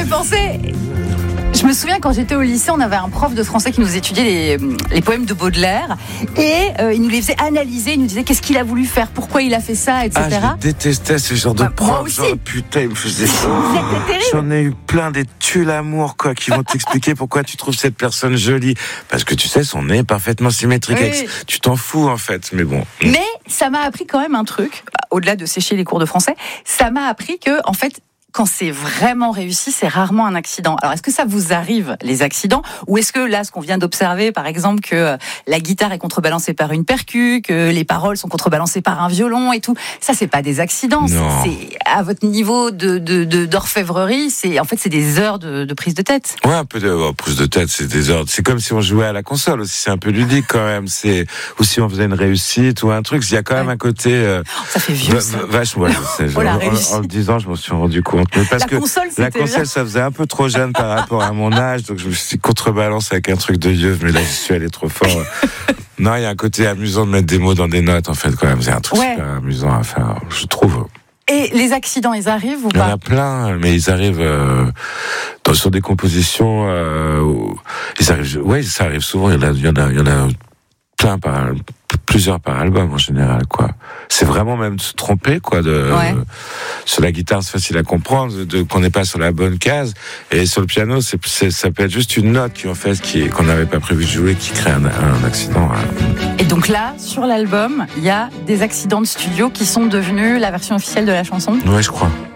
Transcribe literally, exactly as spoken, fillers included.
fait penser. Je me souviens quand j'étais au lycée, on avait un prof de français qui nous étudiait les, les poèmes de Baudelaire et euh, il nous les faisait analyser, il nous disait qu'est-ce qu'il a voulu faire, pourquoi il a fait ça, et cetera. Ah, je détestais ce genre de Bah, moi prof. aussi. Genre, putain, il me faisait ça. C'était terrible. J'en ai eu plein des tues l'amour, quoi, qui vont t'expliquer pourquoi tu trouves cette personne jolie. Parce que tu sais, son nez est parfaitement symétrique. Oui. Avec... Tu t'en fous, en fait, mais bon. Mais ça m'a appris quand même un truc, au-delà de sécher les cours de français, ça m'a appris que, en fait, quand c'est vraiment réussi, c'est rarement un accident. Alors, est-ce que ça vous arrive, les accidents, ou est-ce que là, ce qu'on vient d'observer, par exemple, que la guitare est contrebalancée par une percu, que les paroles sont contrebalancées par un violon et tout, ça, c'est pas des accidents. Non. C'est à votre niveau de, de, de d'orfèvrerie, c'est en fait, c'est des heures de, de prise de tête. Ouais, un peu de oh, prise de tête, c'est des heures. C'est comme si on jouait à la console aussi. C'est un peu ludique quand même. C'est ou si on faisait une réussite ou un truc. Il y a quand même Ouais. un côté. Euh, Ça fait vieux, ça. Vachement. Ouais, je sais, Oh, la en, réussite. en le disant, je m'en suis rendu compte. Mais parce La que console, la c'était console, bien. ça faisait un peu trop jeune par rapport à mon âge, donc je me suis contrebalancé avec un truc de vieux. Mais là, je suis allé trop fort. Non, il y a un côté amusant de mettre des mots dans des notes, en fait, quand même. C'est un truc Ouais. super amusant à faire, je trouve. Et les accidents, ils arrivent ou Il y en pas? a plein, mais ils arrivent euh, dans, sur des compositions. Euh, où, ils arrivent, ouais, ça arrive souvent. Il y en a, il y en a, il y en a plein par plusieurs par album en général, quoi. C'est vraiment même se tromper, quoi. De Ouais. euh, sur la guitare, c'est facile à comprendre, de, de qu'on n'est pas sur la bonne case, et sur le piano, c'est, c'est ça peut être juste une note qui en fait qui qu'on n'avait pas prévu de jouer, qui crée un, un accident. Hein. Et donc là, sur l'album, il y a des accidents de studio qui sont devenus la version officielle de la chanson. Ouais, je crois.